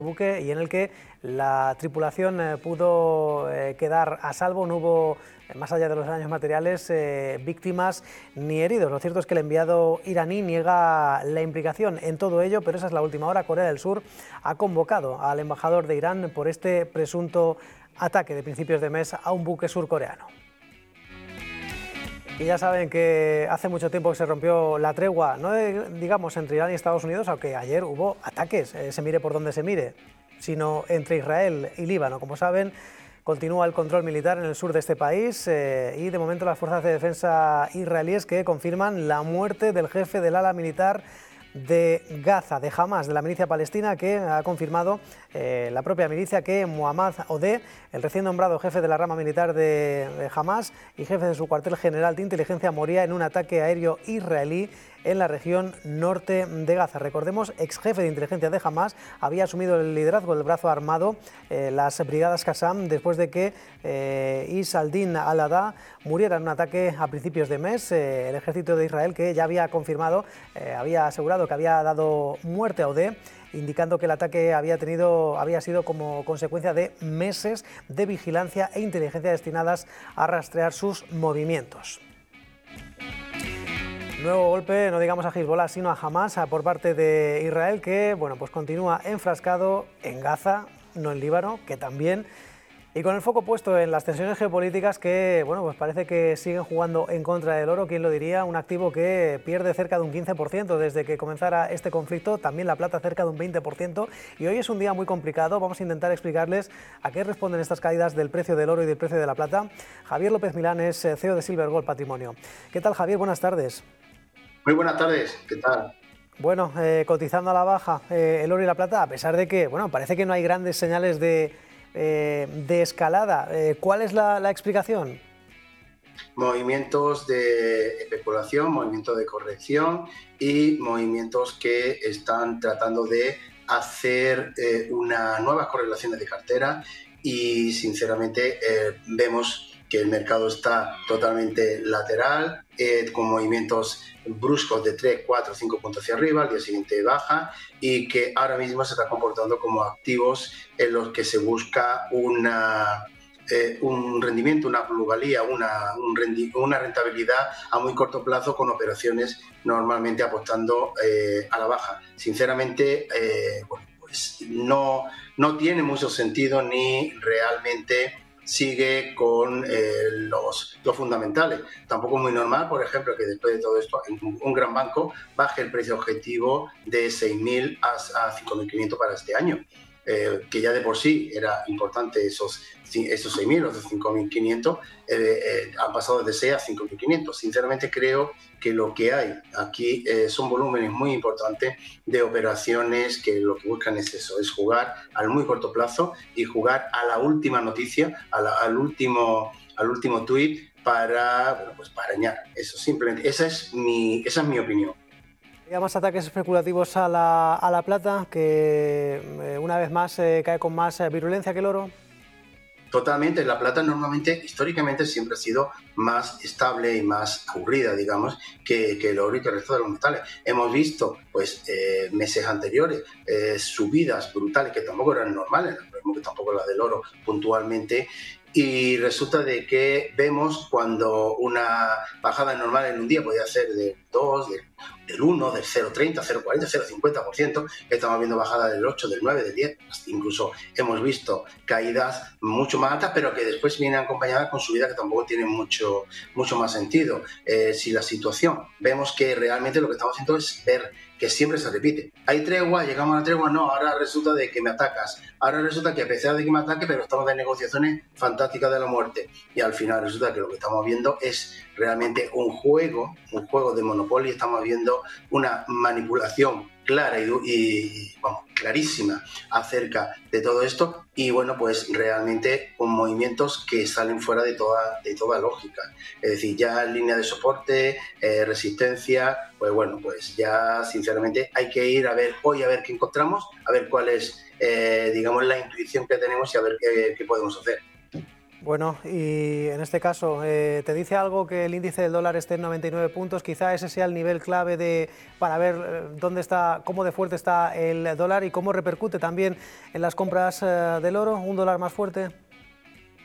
buque y en el que la tripulación pudo quedar a salvo. No hubo, más allá de los daños materiales, víctimas ni heridos. Lo cierto es que el enviado iraní niega la implicación en todo ello, pero esa es la última hora. Corea del Sur ha convocado al embajador de Irán por este presunto ataque de principios de mes a un buque surcoreano. Y ya saben que hace mucho tiempo que se rompió la tregua, no digamos entre Irán y Estados Unidos, aunque ayer hubo ataques, se mire por donde se mire, sino entre Israel y Líbano. Como saben, continúa el control militar en el sur de este país y de momento las fuerzas de defensa israelíes que confirman la muerte del jefe del ala militar de Gaza, de Hamas, de la milicia palestina, que ha confirmado la propia milicia que Mohammad Odeh, el recién nombrado jefe de la rama militar de Hamas y jefe de su cuartel general de inteligencia, moría en un ataque aéreo israelí en la región norte de Gaza. Recordemos, ex jefe de inteligencia de Hamas, había asumido el liderazgo del brazo armado, las brigadas Qassam, después de que Is al-Din al-Adha muriera en un ataque a principios de mes. El ejército de Israel, que ya había confirmado, había asegurado que había dado muerte a Odeh, indicando que el ataque había sido como consecuencia de meses de vigilancia e inteligencia destinadas a rastrear sus movimientos. Nuevo golpe, no digamos a Hezbollah, sino a Hamas por parte de Israel, que pues continúa enfrascado en Gaza, no en Líbano, que también, y con el foco puesto en las tensiones geopolíticas que pues parece que siguen jugando en contra del oro. ¿Quién lo diría? Un activo que pierde cerca de un 15% desde que comenzara este conflicto, también la plata cerca de un 20%, y hoy es un día muy complicado. Vamos a intentar explicarles a qué responden estas caídas del precio del oro y del precio de la plata. Javier López Milán es CEO de Silver Gold Patrimonio. ¿Qué tal, Javier? Buenas tardes. Muy buenas tardes, ¿qué tal? Bueno, cotizando a la baja el oro y la plata, a pesar de que parece que no hay grandes señales de escalada. ¿Cuál es la explicación? Movimientos de especulación, movimientos de corrección y movimientos que están tratando de hacer unas nuevas correlaciones de cartera y sinceramente vemos que el mercado está totalmente lateral, con movimientos bruscos de 3, 4, 5 puntos hacia arriba, al día siguiente baja, y que ahora mismo se está comportando como activos en los que se busca un rendimiento, una plusvalía, una rentabilidad a muy corto plazo, con operaciones normalmente apostando a la baja. Sinceramente, pues no tiene mucho sentido ni realmente sigue con los fundamentales. Tampoco es muy normal, por ejemplo, que después de todo esto un gran banco baje el precio objetivo de 6.000 a 5.500 para este año. Que ya de por sí era importante esos 6.000 o de 5.500, han pasado de 6 a 5.500. Sinceramente creo que lo que hay aquí son volúmenes muy importantes de operaciones que lo que buscan es eso, es jugar al muy corto plazo y jugar a la última noticia, al último tuit para arañar. Eso simplemente, esa es mi opinión. Más ataques especulativos a la plata, que una vez más cae con más virulencia que el oro. Totalmente, la plata normalmente, históricamente, siempre ha sido más estable y más aburrida, digamos, que el oro y que el resto de los metales. Hemos visto, meses anteriores, subidas brutales que tampoco eran normales, que tampoco las del oro puntualmente, y resulta de que vemos cuando una bajada normal en un día podía ser del 2, del 1, del 0,30, 0,40, 0,50%, estamos viendo bajadas del 8, del 9, del 10, incluso hemos visto caídas mucho más altas, pero que después vienen acompañadas con subidas que tampoco tienen mucho más sentido. Si la situación, vemos que realmente lo que estamos haciendo es ver que siempre se repite. Hay tregua, llegamos a la tregua, no, ahora resulta de que me atacas. Ahora resulta que a pesar de que me ataque, pero estamos en negociaciones fantásticas de la muerte. Y al final resulta que lo que estamos viendo es realmente un juego de monopolio. Estamos viendo una manipulación clara y clarísima acerca de todo esto, y realmente con movimientos que salen fuera de toda lógica. Es decir, ya en línea de soporte, resistencia, pues ya sinceramente hay que ir a ver qué encontramos, a ver cuál es la intuición que tenemos y a ver qué podemos hacer. Bueno, y en este caso, ¿te dice algo que el índice del dólar esté en 99 puntos? Quizá ese sea el nivel clave para ver dónde está, cómo de fuerte está el dólar y cómo repercute también en las compras del oro, un dólar más fuerte.